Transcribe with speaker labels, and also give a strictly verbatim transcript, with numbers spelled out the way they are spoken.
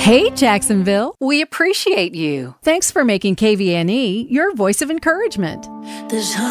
Speaker 1: Hey, Jacksonville.
Speaker 2: We appreciate you.
Speaker 1: Thanks for making K V N E your voice of encouragement.
Speaker 3: There's